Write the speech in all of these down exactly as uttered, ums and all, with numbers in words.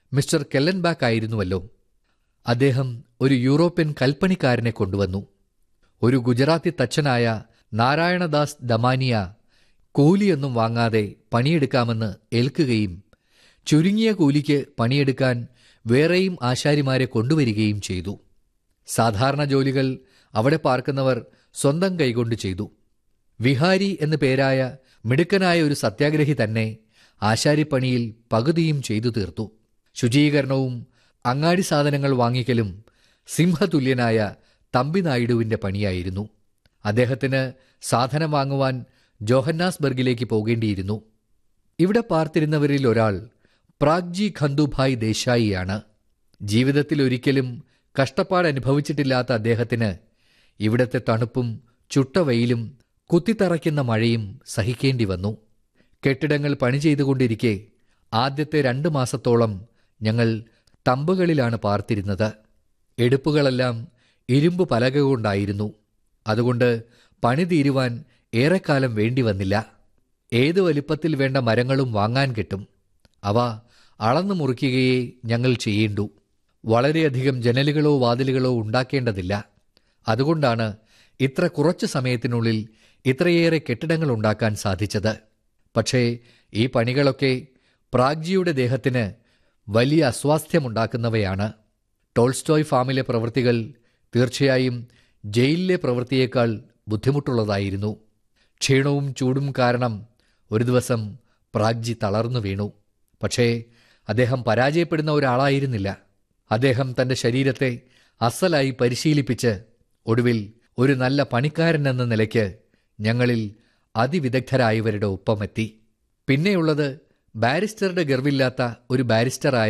Mister Kallenbach ആയിരുന്നുവല്ലോ. അദ്ദേഹം ഒരു European കൽപ്പണിക്കാരനെ കൊണ്ടുവന്നു. ഒരു ഗുജറാത്തി തച്ചനായ നാരായണദാസ് ദമാനിയ കൂലിയൊന്നും വാങ്ങാതെ പണിയെടുക്കാമെന്ന് ഏൽക്കുകയും ചുരുങ്ങിയ കൂലിക്ക് പണിയെടുക്കാൻ വേറെയും ആശാരിമാരെ കൊണ്ടുവരികയും ചെയ്തു. സാധാരണ ജോലികൾ അവിടെ പാർക്കുന്നവർ സ്വന്തം കൈകൊണ്ട് ചെയ്തു. വിഹാരി എന്നു പേരായ മിടുക്കനായ ഒരു സത്യാഗ്രഹി തന്നെ ആശാരിപ്പണിയിൽ പകുതിയും ചെയ്തു തീർത്തു. ശുചീകരണവും അങ്ങാടി സാധനങ്ങൾ വാങ്ങിക്കലും സിംഹതുല്യനായ തമ്പിനായിഡുവിന്റെ പണിയായിരുന്നു. അദ്ദേഹത്തിന് സാധനം വാങ്ങുവാൻ ജോഹന്നാസ്ബർഗിലേക്ക് പോകേണ്ടിയിരുന്നു. ഇവിടെ പാർത്തിരുന്നവരിൽ ഒരാൾ പ്രാഗ്ജി ഖന്ദുഭായ് ദേശായിയാണ്. ജീവിതത്തിൽ ഒരിക്കലും കഷ്ടപ്പാടനുഭവിച്ചിട്ടില്ലാത്ത അദ്ദേഹത്തിന് ഇവിടത്തെ തണുപ്പും ചുട്ടവെയിലും കുത്തിത്തറയ്ക്കുന്ന മഴയും സഹിക്കേണ്ടി വന്നു. കെട്ടിടങ്ങൾ പണി ചെയ്തുകൊണ്ടിരിക്കെ ആദ്യത്തെ രണ്ടു മാസത്തോളം ഞങ്ങൾ തമ്പുകളിലാണ് പാർത്തിരുന്നത്. എടുപ്പുകളെല്ലാം ഇരുമ്പ് പലക കൊണ്ടായിരുന്നു. അതുകൊണ്ട് പണി തീരുവാൻ ഏറെക്കാലം വേണ്ടി വന്നില്ല. ഏത് വലിപ്പത്തിൽ വേണ്ട മരങ്ങളും വാങ്ങാൻ കിട്ടും. അവ അളന്നു മുറിക്കുകയേ ഞങ്ങൾ ചെയ്യേണ്ടു. വളരെയധികം ജനലുകളോ വാതിലുകളോ ഉണ്ടാക്കേണ്ടതില്ല. അതുകൊണ്ടാണ് ഇത്ര കുറച്ചു സമയത്തിനുള്ളിൽ ഇത്രയേറെ കെട്ടിടങ്ങൾ ഉണ്ടാക്കാൻ സാധിച്ചത്. പക്ഷേ ഈ പണികളൊക്കെ പ്രാഗ്ജിയുടെ ദേഹത്തിന് വലിയ അസ്വാസ്ഥ്യമുണ്ടാക്കുന്നവയാണ്. ടോൾസ്റ്റോയ് ഫാമിലെ പ്രവൃത്തികൾ തീർച്ചയായും ജയിലിലെ പ്രവൃത്തിയേക്കാൾ ബുദ്ധിമുട്ടുള്ളതായിരുന്നു. ക്ഷീണവും ചൂടും കാരണം ഒരു ദിവസം പ്രാഗ്ജി തളർന്നു വീണു. പക്ഷേ അദ്ദേഹം പരാജയപ്പെടുന്ന ഒരാളായിരുന്നില്ല. അദ്ദേഹം തന്റെ ശരീരത്തെ അസലായി പരിശീലിപ്പിച്ച് ഒടുവിൽ ഒരു നല്ല പണിക്കാരനെന്ന നിലയ്ക്ക് ഞങ്ങളിൽ അതിവിദഗ്ധരായവരുടെ ഒപ്പമെത്തി. പിന്നെയുള്ളത് ബാരിസ്റ്ററുടെ ഗർവില്ലാത്ത ഒരു ബാരിസ്റ്ററായ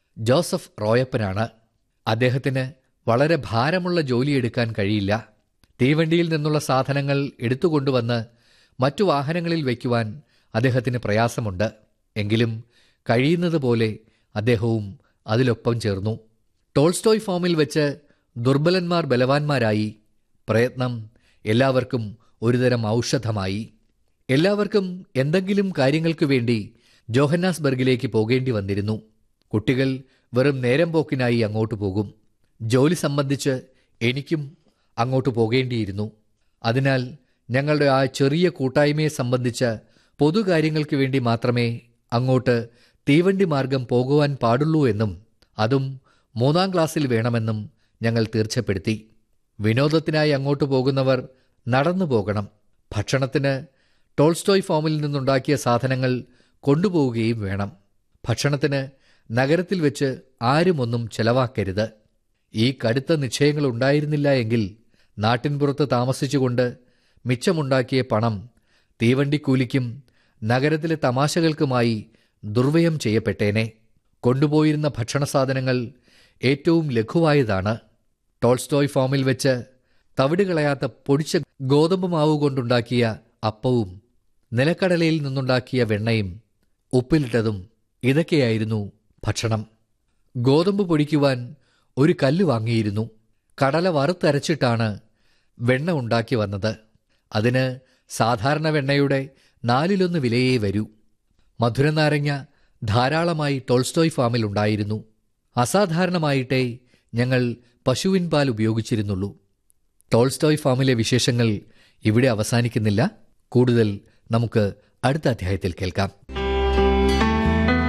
ജോസഫ് റോയപ്പനാണ്. അദ്ദേഹത്തിന് വളരെ ഭാരമുള്ള ജോലിയെടുക്കാൻ കഴിയില്ല. തീവണ്ടിയിൽ നിന്നുള്ള സാധനങ്ങൾ എടുത്തുകൊണ്ടുവന്ന് മറ്റു വാഹനങ്ങളിൽ വയ്ക്കുവാൻ അദ്ദേഹത്തിന് പ്രയാസമുണ്ട്. എങ്കിലും കഴിയുന്നത് പോലെ അദ്ദേഹവും അതിലൊപ്പം ചേർന്നു. ടോൾസ്റ്റോയ് ഫാമിൽ വെച്ച് ദുർബലന്മാർ ബലവാന്മാരായി. പ്രയത്നം എല്ലാവർക്കും ഒരുതരം ഔഷധമായി. എല്ലാവർക്കും എന്തെങ്കിലും കാര്യങ്ങൾക്കു വേണ്ടി ജോഹന്നാസ്ബർഗിലേക്ക് പോകേണ്ടി വന്നിരുന്നു. കുട്ടികൾ വെറും നേരം പോക്കിനായി അങ്ങോട്ട് പോകും. ജോലി സംബന്ധിച്ച് എനിക്കും അങ്ങോട്ട് പോകേണ്ടിയിരുന്നു. അതിനാൽ ഞങ്ങളുടെ ആ ചെറിയ കൂട്ടായ്മയെ സംബന്ധിച്ച പൊതുകാര്യങ്ങൾക്ക് വേണ്ടി മാത്രമേ അങ്ങോട്ട് തീവണ്ടി മാർഗം പോകുവാൻ പാടുള്ളൂ എന്നും അതും മൂന്നാം ക്ലാസ്സിൽ വേണമെന്നും ഞങ്ങൾ തീർച്ചപ്പെടുത്തി. വിനോദത്തിനായി അങ്ങോട്ട് പോകുന്നവർ നടന്നു പോകണം. ഭക്ഷണത്തിന് ടോൾസ്റ്റോയ് ഫാമിൽ നിന്നുണ്ടാക്കിയ സാധനങ്ങൾ കൊണ്ടുപോവുകയും വേണം. ഭക്ഷണത്തിന് നഗരത്തിൽ വെച്ച് ആരുമൊന്നും ചെലവാക്കരുത്. ഈ കടുത്ത നിശ്ചയങ്ങൾ ഉണ്ടായിരുന്നില്ല എങ്കിൽ നാട്ടിൻപുറത്ത് താമസിച്ചുകൊണ്ട് മിച്ചമുണ്ടാക്കിയ പണം തീവണ്ടിക്കൂലിക്കും നഗരത്തിലെ തമാശകൾക്കുമായി ദുർവ്യയം ചെയ്യപ്പെട്ടേനെ. കൊണ്ടുപോയിരുന്ന ഭക്ഷണസാധനങ്ങൾ ഏറ്റവും ലഘുവായതാണ്. ടോൾസ്റ്റോയ് ഫാമിൽ വെച്ച് തവിടുകളയാത്ത പൊടിച്ച ഗോതമ്പ് മാവ് കൊണ്ടുണ്ടാക്കിയ അപ്പവും നിലക്കടലയിൽ നിന്നുണ്ടാക്കിയ വെണ്ണയും ഉപ്പിലിട്ടതും ഇതൊക്കെയായിരുന്നു ഭക്ഷണം. ഗോതമ്പ് പൊടിക്കുവാൻ ഒരു കല്ല് വാങ്ങിയിരുന്നു. കടല വറുത്തരച്ചിട്ടാണ് വെണ്ണ ഉണ്ടാക്കി വന്നത്. അതിന് സാധാരണ വെണ്ണയുടെ നാലിലൊന്ന് വിലയേ വരൂ. മധുരനാരങ്ങ ധാരാളമായി ടോൾസ്റ്റോയ് ഫാമിൽ ഉണ്ടായിരുന്നു. അസാധാരണമായിട്ടേ ഞങ്ങൾ പശുവിൻ പാൽ ഉപയോഗിച്ചിരുന്നുള്ളൂ. ടോൾസ്റ്റോയ് ഫാമിലെ വിശേഷങ്ങൾ ഇവിടെ അവസാനിക്കുന്നില്ല. കൂടുതൽ നമുക്ക് അടുത്ത അധ്യായത്തിൽ കേൾക്കാം.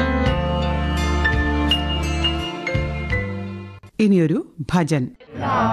ഇനിയൊരു ഭജൻ.